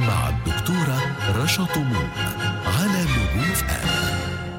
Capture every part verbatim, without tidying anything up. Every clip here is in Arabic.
مع الدكتورة رشا طموح على نجوم اف ام.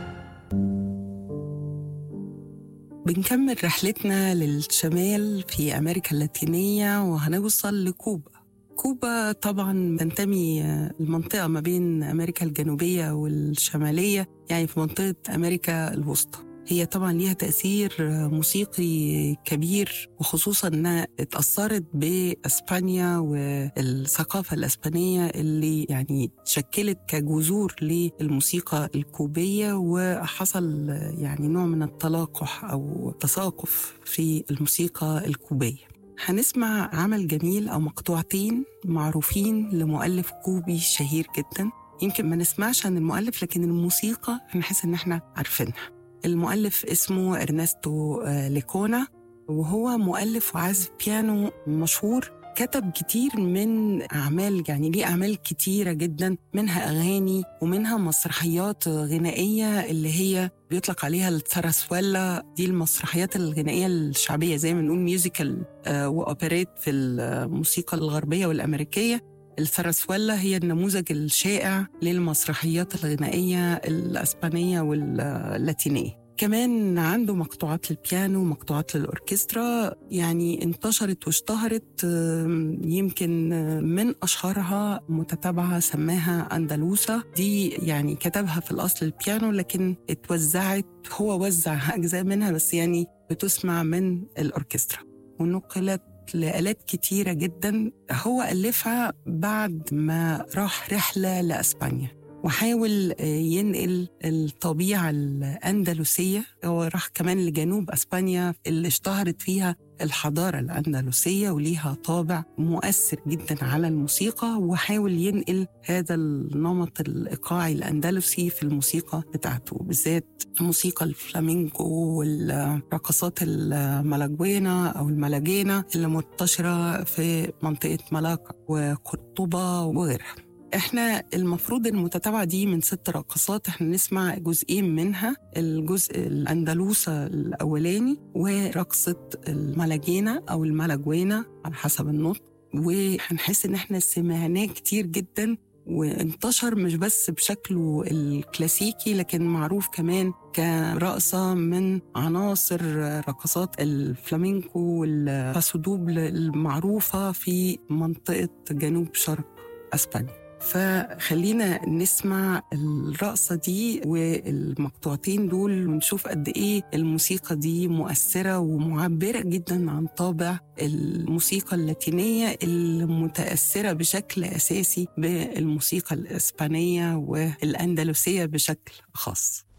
بنكمل رحلتنا للشمال في أمريكا اللاتينية وهنوصل لكوبا. كوبا طبعا تنتمي المنطقة ما بين أمريكا الجنوبية والشمالية، يعني في منطقة أمريكا الوسطى. هي طبعا ليها تأثير موسيقي كبير، وخصوصا أنها اتأثرت بأسبانيا والثقافة الأسبانية اللي يعني شكلت كجذور للموسيقى الكوبية، وحصل يعني نوع من التلاقح أو تساقف في الموسيقى الكوبية. هنسمع عمل جميل أو مقطوعتين معروفين لمؤلف كوبي شهير جدا. يمكن ما نسمعش عن المؤلف، لكن الموسيقى هنحس إن احنا عارفينها. المؤلف اسمه إرنستو ليكونا، وهو مؤلف وعازف بيانو مشهور. كتب كتير من أعمال، يعني ليه أعمال كتيرة جدا، منها أغاني ومنها مسرحيات غنائية اللي هي بيطلق عليها الساراسويلا. دي المسرحيات الغنائية الشعبية، زي ما نقول ميوزيكال وأوبريت في الموسيقى الغربية والأمريكية. الساراسويلا هي النموذج الشائع للمسرحيات الغنائية الأسبانية واللاتينية. كمان عنده مقطوعات للبيانو ومقطوعات للأوركسترا، يعني انتشرت واشتهرت. يمكن من أشهرها متتابعة سماها أندلوسا. دي يعني كتبها في الأصل البيانو، لكن اتوزعت، هو وزع أجزاء منها بس يعني بتسمع من الأوركسترا، ونقلت لآلات كتيرة جدا. هو ألفها بعد ما راح رحلة لأسبانيا وحاول ينقل الطبيعة الأندلسية. هو راح كمان لجنوب أسبانيا اللي اشتهرت فيها الحضارة الأندلسية وليها طابع مؤثر جدا على الموسيقى، وحاول ينقل هذا النمط الإيقاعي الأندلسي في الموسيقى بتاعته، بالذات موسيقى الفلامينكو والرقصات الملاجوينا أو الملاجينا اللي منتشرة في منطقة ملاكا وقرطبة وغيرها. احنا المفروض المتتابعة دي من ست رقصات، احنا نسمع جزئين منها، الجزء الأندلوسة الأولاني ورقصة الملاجينا أو الملاجوينا على حسب النطق. وهنحس ان احنا سمعناه كتير جدا، وانتشر مش بس بشكله الكلاسيكي، لكن معروف كمان كرقصة من عناصر رقصات الفلامينكو والباسودوبل المعروفة في منطقة جنوب شرق أسبانيا. فخلينا نسمع الرقصة دي والمقطوعتين دول ونشوف قد إيه الموسيقى دي مؤثرة ومعبرة جدا عن طابع الموسيقى اللاتينية المتأثرة بشكل أساسي بالموسيقى الإسبانية والأندلسية بشكل خاص.